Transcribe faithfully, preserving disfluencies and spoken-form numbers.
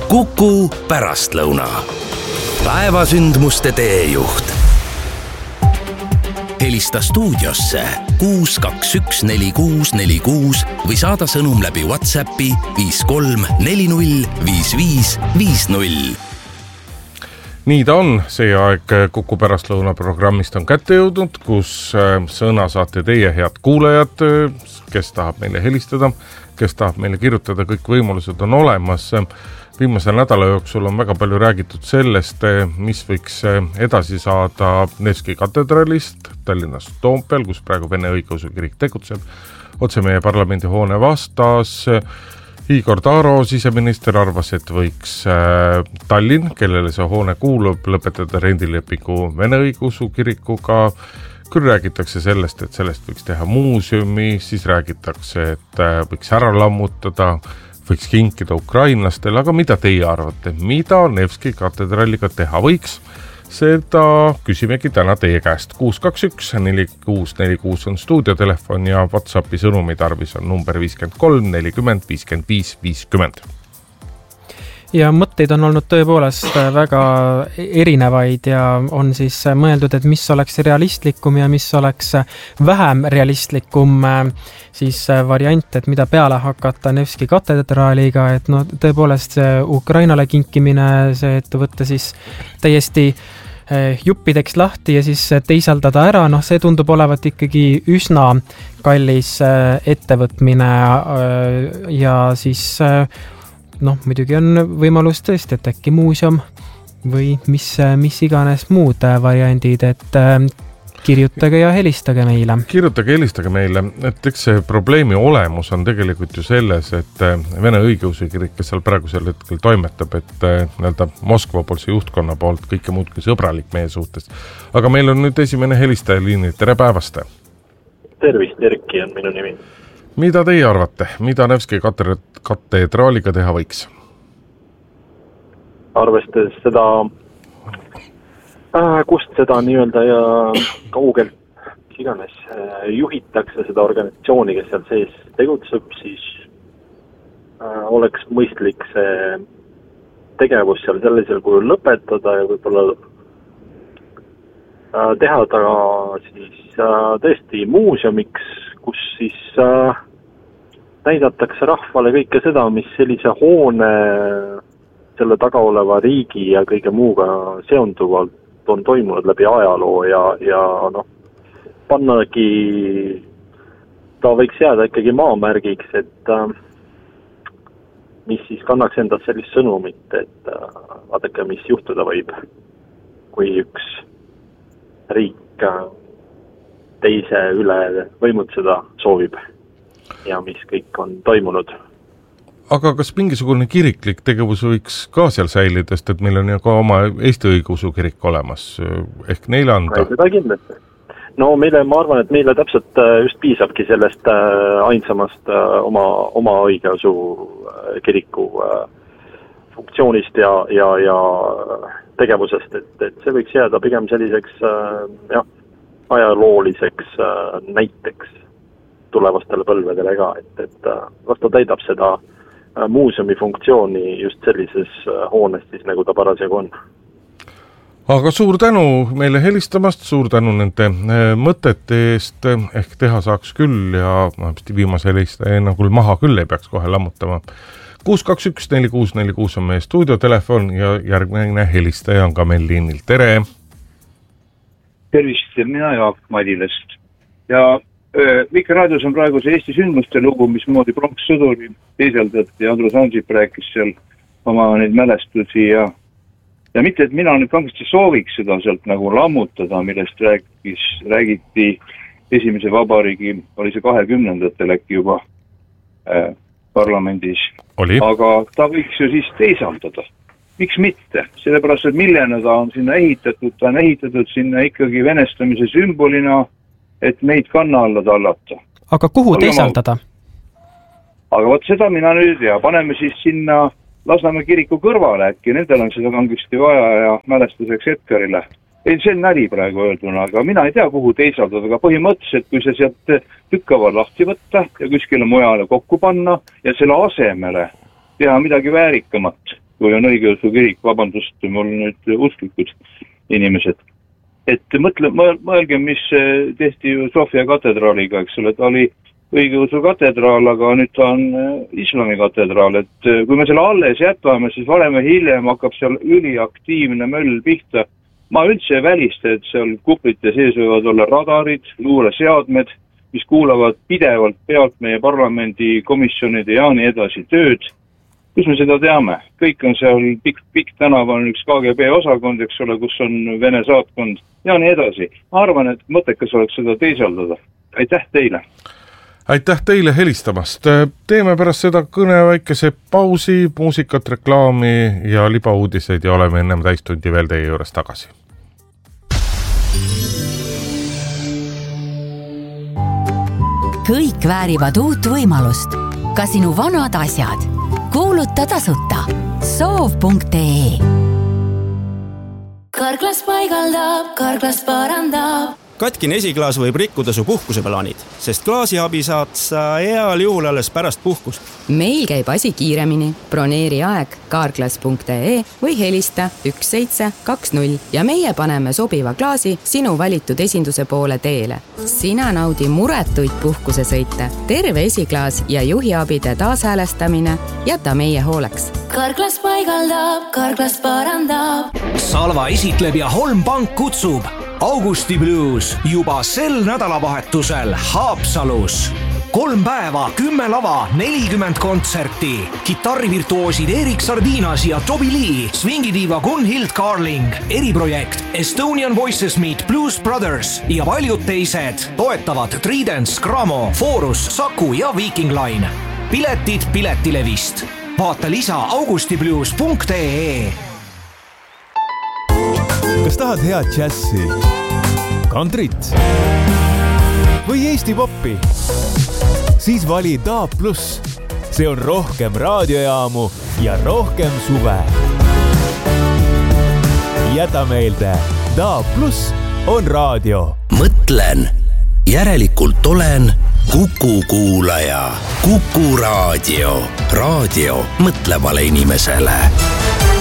Kuku pärastlõuna. Päevasündmuste teejuht. Helista stuudiosse kuus kaks üks neli kuus neli kuus või saada sõnum läbi WhatsAppi viis kolm neli null viis viis viis null. Nii ta on, see aeg Kuku pärastlõuna programmist on kätte jõudnud, kus sõna saate teie head kuulajad, kes tahab meile helistada, kes tahab meile kirjutada, kõik võimalused on olemas. Viimase nädala jooksul on väga palju räägitud sellest, mis võiks edasi saada Nevski katedralist Tallinnas Toompeal, kus praegu Vene õigeusu kirik tegutseb. Otse meie parlamendihoone vastas Igor Taro, siseminister, arvas, et võiks Tallinn, kellele see hoone kuulub, lõpetada rendilepingu Vene õigeusu kirikuga. Küll räägitakse sellest, et sellest võiks teha muuseumi, siis räägitakse, et võiks ära lammutada, võiks kinkida ukrainlastele, aga mida teie arvate, mida Nevski katedraliga teha võiks? Seda küsimegi täna teie käest. kuus kaks üks neli kuus neli kuus on stuudiotelefon ja WhatsAppi sõnumi tarvis on number viiskümmend kolm nelikümmend viiskümmend viis viiskümmend. Ja mõtteid on olnud tõepoolest väga erinevaid ja on siis mõeldud, et mis oleks realistlikum ja mis oleks vähem realistlikum siis variant, et mida peale hakata Nevski katedraaliga, et no tõepoolest see Ukrainale kinkimine, see, et võtta siis täiesti juppideks lahti ja siis teisaldada ära, noh see tundub olevat ikkagi üsna kallis ettevõtmine ja siis noh, muidugi on võimalus tõesti, et äkki muuseum või mis, mis iganes muud variandid, et kirjutage ja helistage meile. Kirjutage ja helistage meile, et eks see probleemi olemus on tegelikult ju selles, et Vene õigeusu kirik, kes seal praegusel hetkel toimetab, et nii-öelda Moskva poolse juhtkonna poolt kõike muud kui sõbralik meie suhtes. Aga meil on nüüd esimene helistaja liini, tere päevast! Tervist, Erki on minu nimi. Mida teie arvate? Mida Nevski katedraaliga teha võiks? Arvestades seda, äh, kust seda nii-öelda ja kaugelt mis iganes juhitakse seda organisatsiooni, kes seal sees tegutseb, siis äh, oleks mõistlik see tegevus seal sellisel kujul lõpetada ja võib-olla äh, teha ta siis äh, tõesti muuseumiks, kus siis äh, näidatakse rahvale kõike seda, mis sellise hoone, selle taga oleva riigi ja kõige muuga seonduvalt on toimunud läbi ajaloo ja, ja noh, pannagi, ta võiks jääda ikkagi maamärgiks, et äh, mis siis kannaks endast sellist sõnumit, et äh, vaadake, mis juhtuda võib, kui üks riik äh, teise üle võimutseda soovib ja mis kõik on toimunud. Aga kas mingisugune kiriklik tegevus võiks ka seal säilida, sest et meil on ju ka oma Eesti õigeusu kirik olemas, ehk neile anda? Seda kindlasti. No meile, ma arvan, et meile täpselt just piisabki sellest ainsamast oma, oma õigeusu kiriku funktsioonist ja, ja, ja tegevusest, et, et see võiks jääda pigem selliseks jah, ajalooliseks näiteks tulevastele põlvedele ka, et, et las ta täidab seda muuseumi funktsiooni just sellises hoones, siis nagu ta parasjagu on. Aga suur tänu meile helistamast, suur tänu nende mõtete eest, ehk teha saaks küll ja viimase helistaja nagu maha küll ei peaks kohe lammutama. kuus kaks üks neli kuus neli kuus on meie stuudiotelefon ja järgmine helistaja on ka meil liinil. Tere! Tervist, mina Jaak Madilast. Ja Vike raadios on praegu see Eesti sündmuste lugu, mismoodi pronkssõduri teiseldati ja Andrus Ansip rääkis seal oma neid mälestusi ja, ja mitte, et mina nüüd kangesti sooviks seda sealt nagu lammutada, millest rääkis, räägiti esimese vabariigi, oli see kahekümnendatel äkki juba äh, parlamendis. Oli. Aga ta võiks ju siis teisaldada. Miks mitte? Sellepärast, et millena ta on sinna ehitatud, ta on ehitatud sinna ikkagi venestamise sümbolina, et meid kanna alla tallata. Aga kuhu aga teisaldada? Ma... Aga võt seda mina nüüd ja paneme siis sinna Lasnamäe kiriku kõrvale, äkki nendel on seda kangesti vaja ja mälestuseks Edgarile. Ei, see on näri praegu öelduna, aga mina ei tea, kuhu teisaldada, aga põhimõtteliselt, kui see sealt tükkavad lahti võtta ja kuskile mujale kokku panna ja selle asemele teha midagi väärikamat, kui on õigeusu kirik, vabandust, mul nüüd usklikud inimesed. Et mõtle, mõelge, mis tehti ju Sofia katedraaliga, eks ole, ta oli õigeusu katedraal, aga nüüd ta on islami katedraal, et kui me selle alles jätame, siis varem ja hiljem hakkab seal üliaktiivne möll pihta. Ma üldse ei välista, et seal kuplite sees võivad olla radarid, luureseadmed, mis kuulavad pidevalt pealt meie parlamendi komisjonide ja nii edasi tööd. Kus me seda teame? Kõik on seal pikk, pikk tänav on üks K G B osakond, eks ole, kus on Vene saatkond ja nii edasi. Ma arvan, et mõttekas oleks seda teisaldada. Aitäh teile! Aitäh teile helistamast! Teeme pärast seda kõne väikese pausi, muusikat, reklaami ja libauudiseid ja oleme ennem täistundi veel teie juures tagasi. Kõik väärivad uut võimalust. Ka sinu vanad asjad. Kuuluta tasuta. soov punkt ee. Karklas paigaldab, Karklas parandab. Katkine esiklaas võib rikkuda su puhkuseplaanid, sest klaasiabi saad sa heal juhul alles pärast puhkust. Meil käib asi kiiremini. Broneeri aeg karklas punkt ee või helista üks seitse kaks null ja meie paneme sobiva klaasi sinu valitud esinduse poole teele. Sina naudi muretuid puhkusesõite, terve esiklaas ja juhiabide taashäälestamine jäta meie hooleks. Karklas paigaldab, Karklas parandab. Salva esitleb ja Holm Pank kutsub Augusti Blues juba sel nädalavahetusel Haapsalus. Kolm päeva, kümme lava, nelikümmend kontserti. Kitarrivirtuoosid Erik Sardinas ja Toby Lee, swingidiiva Gunhild Carling, eriprojekt Estonian Voices Meet Blues Brothers ja paljud teised toetavad Tridents, Gramo, Forus, Saku ja Viking Line. Piletid Piletilevist. Vaata lisa augustiblues punkt ee. Kas tahad head džässi, kantrit või Eesti poppi? Siis vali D A B plus. See on rohkem raadiojaamu ja rohkem suve. Jäta meelde, D A B plus on raadio. Mõtlen, järelikult olen Kuku kuulaja. Kuku raadio. Raadio mõtlevale inimesele.